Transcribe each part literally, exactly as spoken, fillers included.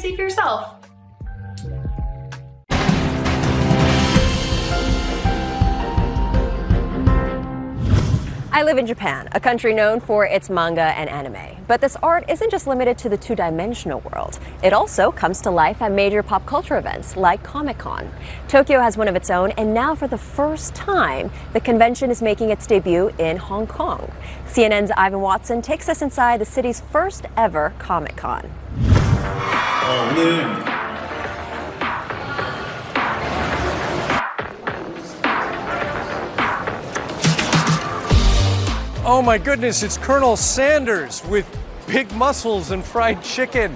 see for yourself. I live in Japan, a country known for its manga and anime. But this art isn't just limited to the two-dimensional world. It also comes to life at major pop culture events like Comic-Con. Tokyo has one of its own, and now for the first time, the convention is making its debut in Hong Kong. C N N's Ivan Watson takes us inside the city's first ever Comic-Con. 어, 오늘 Oh my goodness, it's Colonel Sanders with big muscles and fried chicken.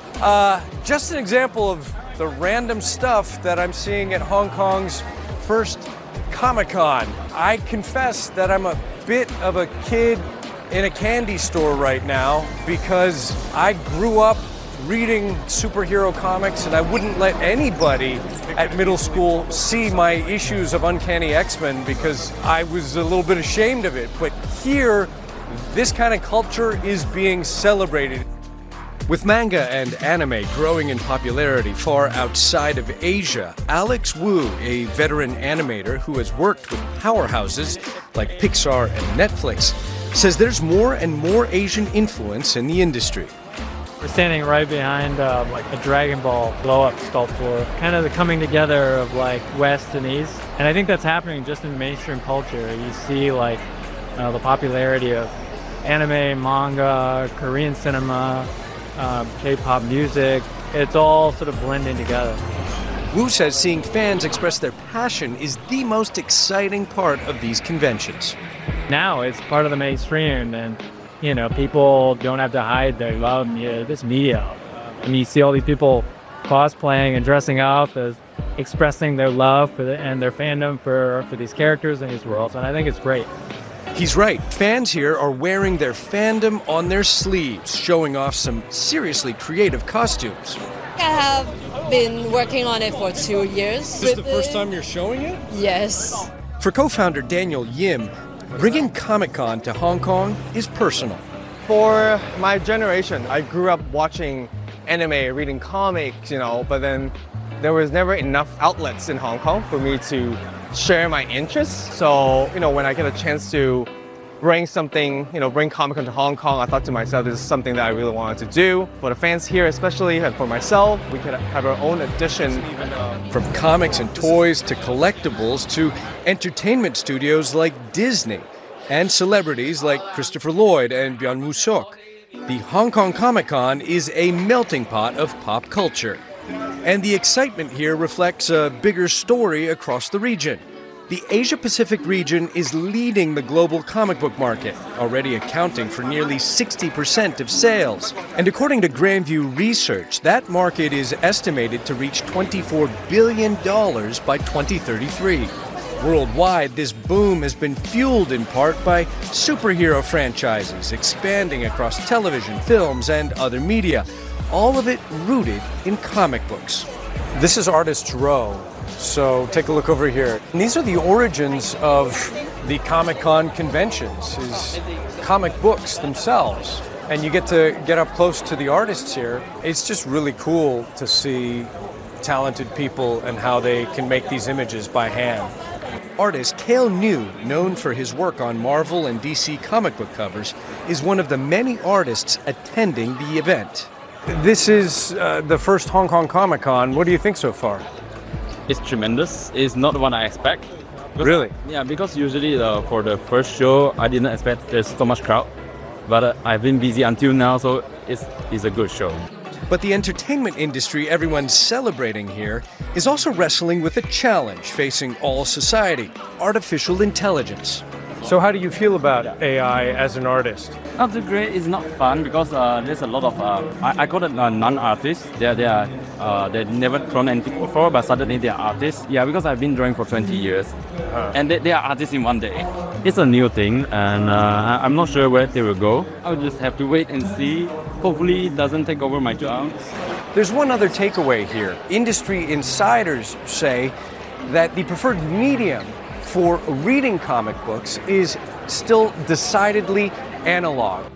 Uh, just an example of the random stuff that I'm seeing at Hong Kong's first Comic-Con. I confess that I'm a bit of a kid in a candy store right now because I grew up reading superhero comics and I wouldn't let anybody at middle school see my issues of Uncanny X-Men because I was a little bit ashamed of it. But here, this kind of culture is being celebrated. With manga and anime growing in popularity far outside of Asia, Alex Wu, a veteran animator who has worked with powerhouses like Pixar and Netflix, says there's more and more Asian influence in the industry. We're standing right behind uh, like a Dragon Ball blow-up sculpture, kind of the coming together of like West and East. And I think that's happening just in mainstream culture. You see like uh, the popularity of anime, manga, Korean cinema, uh, K-pop music. It's all sort of blending together. Wu says seeing fans express their passion is the most exciting part of these conventions. Now it's part of the mainstream, and you know, people don't have to hide their love in this media. And you see all these people cosplaying and dressing up as expressing their love for the, and their fandom for, for these characters and these worlds, and I think it's great. He's right. Fans here are wearing their fandom on their sleeves, showing off some seriously creative costumes. I have been working on it for two years. Is this the first time you're showing it? Yes. For co-founder Daniel Yim, bringing Comic-Con to Hong Kong is personal. For my generation, I grew up watching anime, reading comics, you know, but then there was never enough outlets in Hong Kong for me to share my interests. So, you know, when I get a chance to bring something, you know, bring Comic-Con to Hong Kong, I thought to myself, this is something that I really wanted to do. For the fans here especially, and for myself, we could have our own edition. From comics and toys to collectibles to entertainment studios like Disney and celebrities like Christopher Lloyd and Byung Woo Seok, the Hong Kong Comic-Con is a melting pot of pop culture. And the excitement here reflects a bigger story across the region. The Asia-Pacific region is leading the global comic book market, already accounting for nearly sixty percent of sales. And according to Grandview Research, that market is estimated to reach twenty-four billion dollars by twenty thirty-three. Worldwide, this boom has been fueled in part by superhero franchises expanding across television, films, and other media, all of it rooted in comic books. This is Artists Row. So take a look over here. And these are the origins of the Comic-Con conventions, is comic books themselves. And you get to get up close to the artists here. It's just really cool to see talented people and how they can make these images by hand. Artist Cale New, known for his work on Marvel and D C comic book covers, is one of the many artists attending the event. This is uh, the first Hong Kong Comic-Con. What do you think so far? It's tremendous. It's not what I expect. Because, really? Yeah, because usually uh, for the first show, I didn't expect there's so much crowd. But uh, I've been busy until now, so it's, it's a good show. But the entertainment industry everyone's celebrating here is also wrestling with a challenge facing all society: artificial intelligence. So how do you feel about A I as an artist? Not too great. It's not fun because uh, there's a lot of uh, I, I call it uh, non-artists. They they are uh, they never drawn anything before, but suddenly they are artists. Yeah, because I've been drawing for twenty years, uh. and they, they are artists in one day. It's a new thing, and uh, I'm not sure where they will go. I'll just have to wait and see. Hopefully, it doesn't take over my job. There's one other takeaway here. Industry insiders say that the preferred medium for reading comic books is still decidedly analog.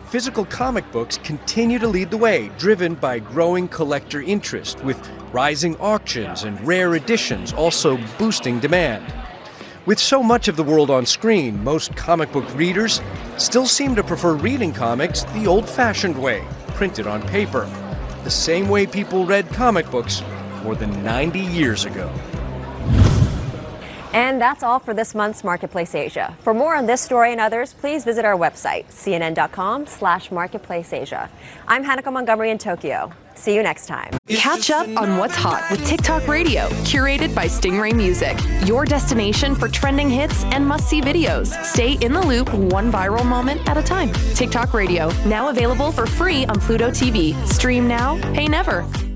physical comic books continue to lead the way, driven by growing collector interest, with rising auctions and rare editions also boosting demand. With so much of the world on screen, most comic book readers still seem to prefer reading comics the old-fashioned way, printed on paper, the same way people read comic books more than ninety years ago. And that's all for this month's Marketplace Asia. For more on this story and others, please visit our website, cnn.com slash Marketplace Asia. I'm Hanukkah Montgomery in Tokyo. See you next time. Catch up on what's hot with TikTok Radio, curated by Stingray Music, your destination for trending hits and must-see videos. Stay in the loop, one viral moment at a time. TikTok Radio, now available for free on Pluto T V. Stream now, pay never.